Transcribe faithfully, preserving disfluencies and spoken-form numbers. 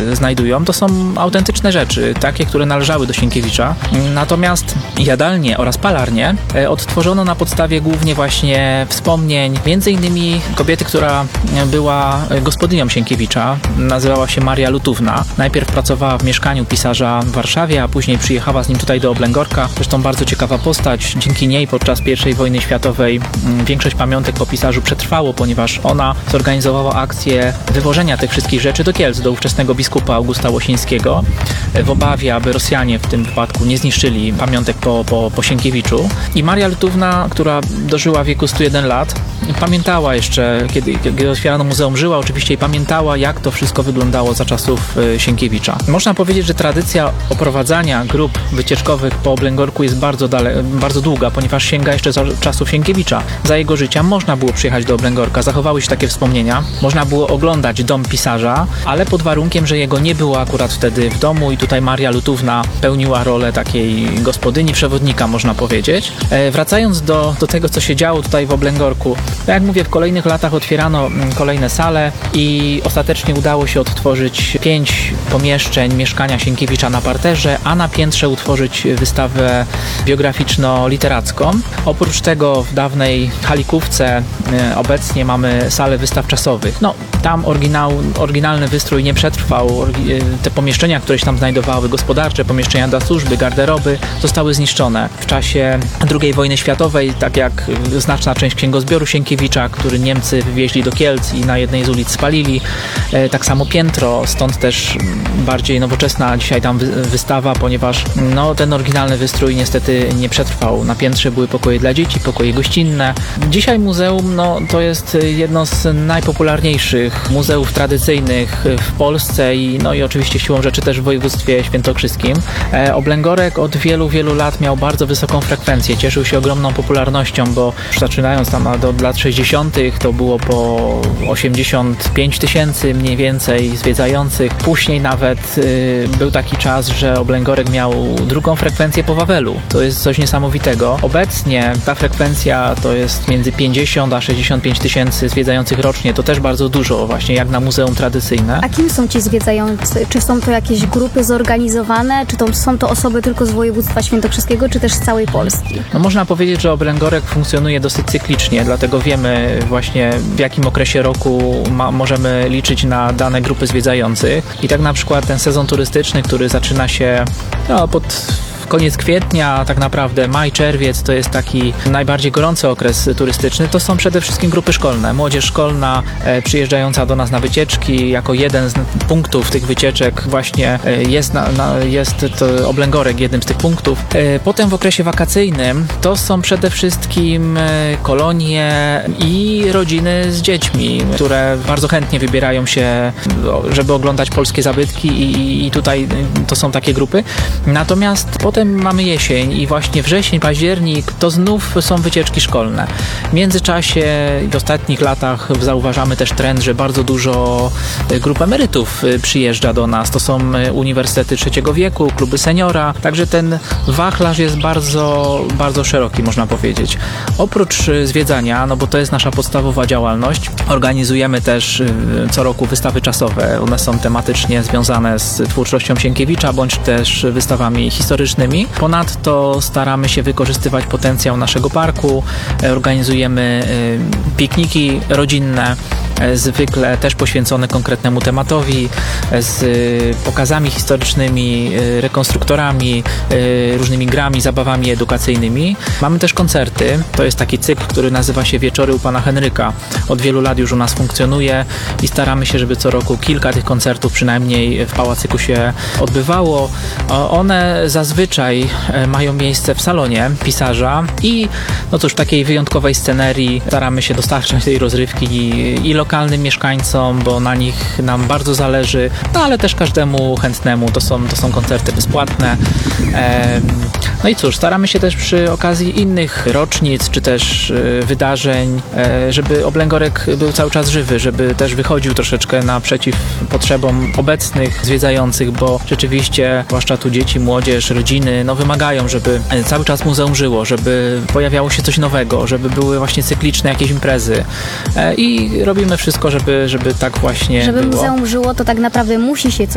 znajdują, to są autentyczne rzeczy, takie, które należały do Sienkiewicza. Natomiast jadalnie oraz palarnie odtworzono na podstawie głównie właśnie wspomnień, między innymi kobiety, która była gospodynią Sienkiewicza, nazywała się Maria Lutówna. Najpierw pracowała w mieszkaniu pisarza w Warszawie, a później przyjechała z nim tutaj do Oblęgorka. Zresztą bardzo ciekawa postać. Dzięki niej podczas pierwszej wojny światowej większość pamiątek po pisarzu przetrwało, ponieważ ona zorganizowała akcję wywożenia tych wszystkich rzeczy do Kielc, do ówczesnego biskupa Augusta Łosińskiego, w obawie, aby Rosjanie w tym wypadku nie zniszczyli pamiątek po, po, po Sienkiewiczu. I Maria Lutówna, która dożyła wieku stu jeden lat, pamiętała jeszcze, kiedy, kiedy otwierano muzeum, żyła oczywiście i pamiętała, jak to wszystko wyglądało za czasów Sienkiewicza. Można powiedzieć, że tradycja oprowadzania grup wycieczkowych po Oblęgorku jest bardzo, dale, bardzo długa, ponieważ sięga jeszcze za czasów Sienkiewicza. Za jego życia można było przyjechać do Oblęgorka, zachowały się takie wspomnienia. Można było oglądać dom pisarza, ale pod warunkiem, że jego nie było akurat wtedy w domu i tutaj Maria Lutówna pełniła rolę takiej gospodyni, przewodnika, można powiedzieć. E, wracając do, do tego, co się działo tutaj w Oblęgorku, tak jak mówię, w kolejnych latach otwierano kolejne sale i ostatecznie udało się odtworzyć pięć pomieszczeń mieszkania Sienkiewicza na parterze, a na piętrze utworzyć wystawę biograficzno-literacką. Oprócz tego w dawnej halikówce e, obecnie mamy salę wystaw czasowych. No, tam oryginał, oryginalny wystrój nie przetrwał. Te pomieszczenia, które się tam znajdowały, gospodarcze, pomieszczenia dla służby, garderoby, zostały zniszczone w czasie drugiej wojny światowej, tak jak znaczna część księgozbioru Sienkiewicza, który Niemcy wywieźli do Kielc i na jednej z ulic spalili. Tak samo piętro, stąd też bardziej nowoczesna dzisiaj tam wystawa, ponieważ no, ten oryginalny wystrój niestety nie przetrwał. Na piętrze były pokoje dla dzieci, pokoje gościnne. Dzisiaj muzeum no, to jest jedno z najpopularniejszych muzeów tradycyjnych w Polsce i, no, i oczywiście siłą rzeczy też w województwie świętokrzyskim. E, Oblęgorek od wielu, wielu lat miał bardzo wysoką frekwencję. Cieszył się ogromną popularnością, bo zaczynając tam od lat sześćdziesiątych to było po osiemdziesiąt pięć tysięcy mniej więcej zwiedzających. Później nawet y, był taki czas, że Oblęgorek miał drugą frekwencję po Wawelu. To jest coś niesamowitego. Obecnie ta frekwencja to jest między pięćdziesiąt a sześćdziesiąt pięć tysięcy zwiedzających rocznie. To też bardzo dużo, właśnie jak na muzeum tradycyjne. A kim są ci zwiedzający? Czy są to jakieś grupy zorganizowane? Czy to są to osoby tylko z województwa świętokrzyskiego, czy też z całej Polski? No, można powiedzieć, że Oblęgorek funkcjonuje dosyć cyklicznie, dlatego wiemy właśnie w jakim okresie roku ma, możemy liczyć na dane grupy zwiedzających. I tak na przykład ten sezon turystyczny, który zaczyna się no, pod koniec kwietnia, tak naprawdę maj, czerwiec to jest taki najbardziej gorący okres turystyczny. To są przede wszystkim grupy szkolne. Młodzież szkolna e, przyjeżdżająca do nas na wycieczki. Jako jeden z punktów tych wycieczek właśnie e, jest, na, na, jest to Oblęgorek jednym z tych punktów. E, potem w okresie wakacyjnym to są przede wszystkim e, kolonie i rodziny z dziećmi, które bardzo chętnie wybierają się, żeby oglądać polskie zabytki i, i tutaj to są takie grupy. Natomiast potem mamy jesień i właśnie wrzesień, październik to znów są wycieczki szkolne. W międzyczasie w ostatnich latach zauważamy też trend, że bardzo dużo grup emerytów przyjeżdża do nas. To są uniwersytety trzeciego wieku, kluby seniora, także ten wachlarz jest bardzo, bardzo szeroki, można powiedzieć. Oprócz zwiedzania, no bo to jest nasza podstawowa działalność, organizujemy też co roku wystawy czasowe. One są tematycznie związane z twórczością Sienkiewicza, bądź też wystawami historycznymi. Ponadto staramy się wykorzystywać potencjał naszego parku, organizujemy pikniki rodzinne, zwykle też poświęcone konkretnemu tematowi, z pokazami historycznymi, rekonstruktorami, różnymi grami, zabawami edukacyjnymi. Mamy też koncerty. To jest taki cykl, który nazywa się Wieczory u Pana Henryka. Od wielu lat już u nas funkcjonuje i staramy się, żeby co roku kilka tych koncertów przynajmniej w Pałacyku się odbywało. One zazwyczaj mają miejsce w salonie pisarza i no cóż, takiej wyjątkowej scenerii staramy się dostarczać tej rozrywki i, i lokalnym mieszkańcom, bo na nich nam bardzo zależy, no ale też każdemu chętnemu. To są, to są koncerty bezpłatne. E, no i cóż, staramy się też przy okazji innych rocznic, czy też e, wydarzeń, e, żeby Oblęgorek był cały czas żywy, żeby też wychodził troszeczkę naprzeciw potrzebom obecnych zwiedzających, bo rzeczywiście, zwłaszcza tu dzieci, młodzież, rodziny, no wymagają, żeby cały czas muzeum żyło, żeby pojawiało się coś nowego, żeby były właśnie cykliczne jakieś imprezy. E, I robimy wszystko, żeby, żeby tak właśnie żeby było. Żeby muzeum żyło, to tak naprawdę musi się coś